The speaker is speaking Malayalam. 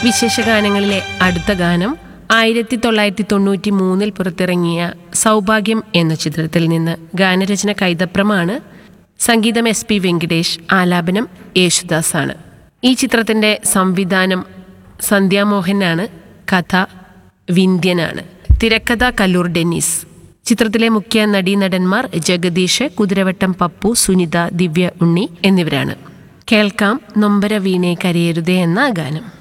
വിശേഷഗാനങ്ങളിലെ അടുത്ത ഗാനം 1993 പുറത്തിറങ്ങിയ സൗഭാഗ്യം എന്ന ചിത്രത്തിൽ നിന്ന്. ഗാനരചന കൈതപ്രമാണ്, സംഗീതം SP വെങ്കിടേഷ്, ആലാപനം യേശുദാസാണ്. ഈ ചിത്രത്തിൻ്റെ സംവിധാനം സന്ധ്യാമോഹനാണ്, കഥ വിന്ധ്യനാണ്, തിരക്കഥ കല്ലൂർ ഡെന്നീസ്. ചിത്രത്തിലെ മുഖ്യ നടീനടന്മാർ ജഗദീഷ്, കുതിരവട്ടം പപ്പു, സുനിത, ദിവ്യ ഉണ്ണി എന്നിവരാണ്. കേൾക്കാം നൊമ്പര വീണേ കരയരുതേ എന്ന ഗാനം.